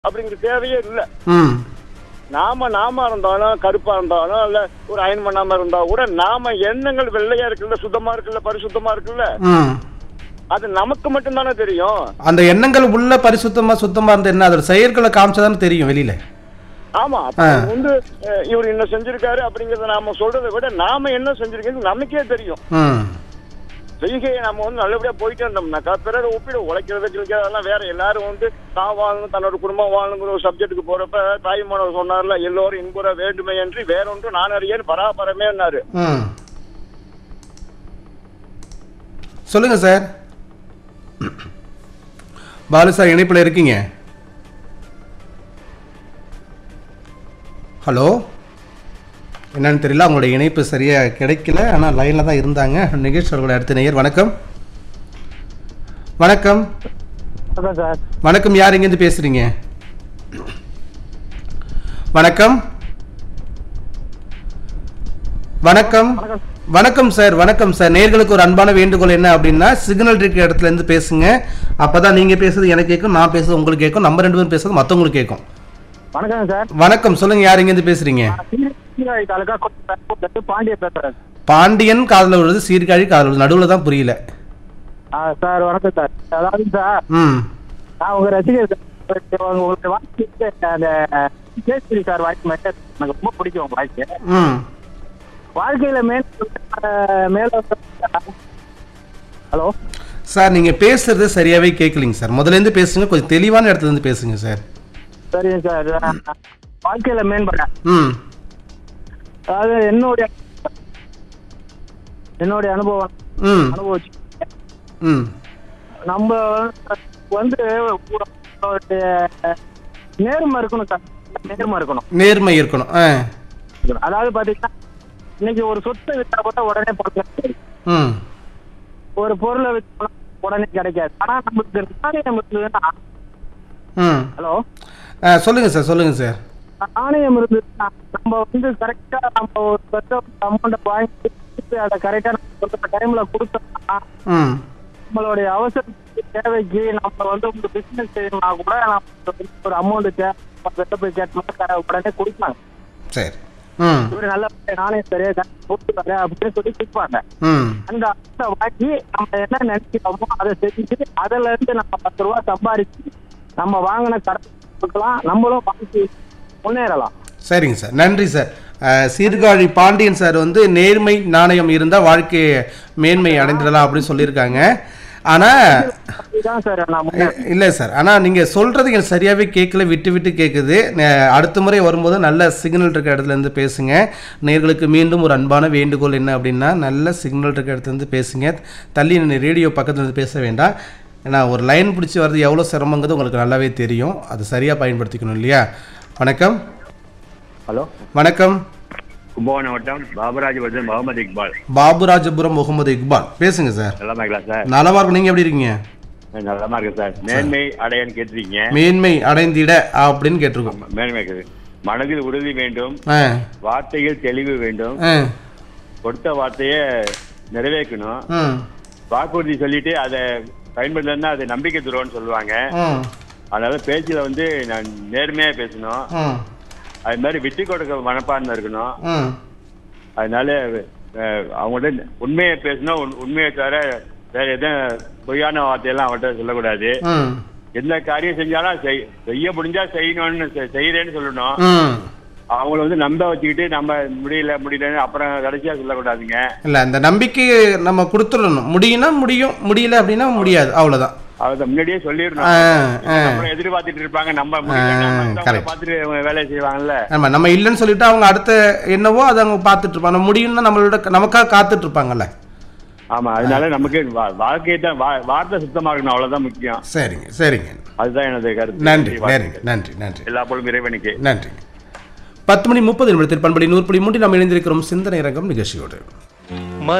அப்படிங்கிற தேவையே இல்லை. ம் நாம இருந்தாலும் கருப்பா இருந்தாலும் இல்ல ஒரு அயன் பண்ணாம இருந்தா கூட நாம எண்ணங்கள் வெள்ளையா இருக்குல்ல, சுத்தமா இருக்குல்ல, பரிசுத்தமா இருக்குல்ல, ம் அது நமக்கு மட்டும்தானே தெரியும். அந்த எண்ணங்கள் உள்ள பரிசுத்தமா சுத்தமா இருந்தா என்ன, அதோட செயற்களை காமிச்சாதானே தெரியும் வெளியில. ஆமா, வந்து இவர் என்ன செஞ்சிருக்காரு அப்படிங்கறத நாம சொல்றதை விட நாம என்ன செஞ்சிருக்கோம் நமக்கே தெரியும். செய்கையை நம்ம வந்து நல்லபடியா போயிட்டே இருந்தோம்னாக்கா பிறகு ஒப்பிட உழைக்கிறதுக்கு அதெல்லாம் வேற. எல்லாரும் வந்து தான் வாழணும், தன்னோட குடும்பம் வாழணுங்கிற ஒரு சப்ஜெக்டுக்கு போறப்ப தாய்மானவர் சொன்னார்ல, எல்லோரும் இன்புற வேண்டுமே என்று வேறொன்று நான் அறியேன் பராபரமே. சொல்லுங்க சார். பாலு சார் இணைப்புல இருக்கீங்க? ஹலோ, என்னன்னு தெரியல, அவங்களுடைய இணைப்பு சரியா கிடைக்கல. ஆனால் லைன்ல தான் இருந்தாங்க. நிகழ்ச்சியோட அடுத்த நேயர். வணக்கம். வணக்கம் சார். வணக்கம், யார் எங்கேருந்து பேசுறீங்க? வணக்கம். வணக்கம். வணக்கம் சார். வணக்கம் சார். நேயர்களுக்கு ஒரு அன்பான வேண்டுகோள் என்ன அப்படின்னா, சிக்னல் இருக்கிற இடத்துல இருந்து பேசுங்க. அப்பதான் நீங்க பேசுறது எனக்கு கேட்கும், நான் பேசுறது உங்களுக்கு கேட்கும், நம்ம ரெண்டு பேரும் பேசுறது மற்றவங்களுக்கு கேட்கும். வணக்கம் சார். வணக்கம், சொல்லுங்க, யார் எங்கேருந்து பேசுறீங்க? பாண்டியன் காதல விழுது, சீர்காழி காதல விழுது, நடுவுல தான் புரியல சார். வணக்கம் சார். அதாவது சார், நான் உங்க ரசிகர். உங்களுக்கு வாய்ஸ் அந்த கேசரி சார் வாய்ஸ் மட்டும் எனக்கு ரொம்ப பிடிக்கும். உங்க வாய்ஸ் வாழ்க்கையில மேல. ஹலோ சார், நீங்க பேசுறது சரியாவே கேட்கலீங்க சார். முதல்ல இருந்து பேசுங்க, கொஞ்சம் தெளிவான இடத்துல இருந்து பேசுங்க சார். சரிங்க சார். வாழ்க்கையில மேம்பட அதாவது என்னுடைய அனுபவம் அனுபவிச்சு நம்ம வந்து நேர்மை இருக்கணும் சார். நேர்மை இருக்கணும். அதாவது பாத்தீங்கன்னா இன்னைக்கு ஒரு சொத்தை வித்தா கூட உடனே போடலாம், ஒரு பொருளை வித்தா உடனே கிடைக்காது. ஆனா நமக்கு நாணயம் இருந்ததுன்னா. ஹலோ, சொல்லுங்க சார். சொல்லுங்க சார். நாணயம் இருந்ததுன்னா நம்ம வந்து கரெக்டா நம்ம ஒரு அமௌண்ட்டை வாங்கி அதை கரெக்டா நம்ம டைம்ல கொடுத்தோம்னா நம்மளுடைய அவசர தேவைக்கு நம்ம வந்து ஒரு பிசினஸ் செய்யணும்னா கூட நம்ம ஒரு அமௌண்ட் போய் கேட்டோம்னா உடனே கொடுப்பாங்க. சரி, இவரு நல்ல நாணயம் சரியா கொடுத்துருக்காரு அப்படின்னு சொல்லி கொடுப்பாங்க. அந்த அமௌண்ட்டை வாங்கி நம்ம என்ன நினைக்கிறோமோ அதை செஞ்சு அதுல இருந்து நம்ம 10 ரூபா சம்பாதிச்சு நம்ம வாங்கின கடன் கொடுக்கலாம், நம்மளும் வாங்கி முன்னேறலாம். சரிங்க சார், நன்றி சார். சீர்காழி பாண்டியன் சார் வந்து நேர்மை நாணயம் இருந்தால் வாழ்க்கையை மேன்மை அடைந்துடலாம் அப்படின்னு சொல்லியிருக்காங்க. ஆனால் இல்லை சார், ஆனால் நீங்கள் சொல்கிறது எனக்கு சரியாகவே கேட்கல, விட்டு விட்டு கேட்குது. அடுத்த முறை வரும்போது நல்ல சிக்னல் இருக்க இடத்துல இருந்து பேசுங்க. நேர்களுக்கு மீண்டும் ஒரு அன்பான வேண்டுகோள் என்ன அப்படின்னா, நல்ல சிக்னல் இருக்க இடத்துல இருந்து பேசுங்க. தள்ளி ரேடியோ பக்கத்துல இருந்து பேச வேண்டாம். ஏன்னா ஒரு லைன் பிடிச்சி வர்றது எவ்வளோ சிரமங்கிறது உங்களுக்கு நல்லாவே தெரியும். அது சரியாக பயன்படுத்திக்கணும் இல்லையா? வணக்கம். ஹலோ, வணக்கம். கும்பகோணம் வட்டம் பாபுராஜபுரம் முகமது இக்பால். பாபுராஜபுரம் முகமது இக்பால், பேசுங்க சார். நலமா இருக்கலாம் சார்? நலமா இருக்கும். நீங்க எப்படி இருக்கீங்க? நலமா இருக்கு சார். மேன்மை அடையன்னு கேட்டிருக்கீங்க. மேன்மை அடைந்திட அப்படின்னு கேட்டிருக்கோம். மேன்மை மனதில் உறுதி வேண்டும், வார்த்தையில் தெளிவு வேண்டும், கொடுத்த வார்த்தையை நிறைவேற்றணும், வாக்குறுதி சொல்லிட்டு அதை பயன்படுத்தா அது நம்பிக்கை துரோன்னு சொல்லுவாங்க. அதனால பேச்சுல வந்து நான் நேர்மையா பேசணும். அது மாதிரி விட்டு கொடுக்க மனப்பான்மை இருக்கணும். அதனால அவங்கள்ட்ட உண்மையை பேசணும். உண்மையை தவிர வேற எதுவும் பொய்யான வார்த்தையெல்லாம் அவங்கள்ட்ட சொல்லக்கூடாது. எந்த காரியம் செஞ்சாலும் செய்ய முடிஞ்சா செய்யணும்னு செய்யறேன்னு சொல்லணும். அவங்கள வந்து நம்ப வச்சுக்கிட்டு நம்ம முடியலன்னு அப்புறம் கடைசியா சொல்லக்கூடாதுங்க. இல்ல, அந்த நம்பிக்கையை நம்ம கொடுத்துடணும். முடியும்னா முடியும், முடியல அப்படின்னா முடியாது, அவ்வளவுதான். அதை முன்னாடியே சொல்லிடணும். எதிர்பார்த்துட்டு இருப்பாங்க, நம்ம பார்த்துட்டு வேலையை செய்வாங்கல்ல. நம்ம இல்லைன்னு சொல்லிட்டு அவங்க அடுத்த என்னவோ அதை அவங்க பார்த்துட்டு இருப்பாங்க. முடியும்னா நம்மளோட நமக்காக காத்துட்டு இருப்பாங்கல்ல. ஆமா, அதனால நமக்கு வாழ்க்கையை தான் வார்த்தை சுத்தமா இருக்கணும், அவ்வளவுதான் முக்கியம். சரிங்க, சரிங்க, அதுதான் எனது கருத்து. நன்றி, நன்றி, நன்றி. எல்லா பொருளும் இறைவனுக்கு நன்றி. 10:30 பண்படி 100.3 நாம் இணைந்திருக்கிறோம் சிந்தனை அரங்கம் நிகழ்ச்சியோடு.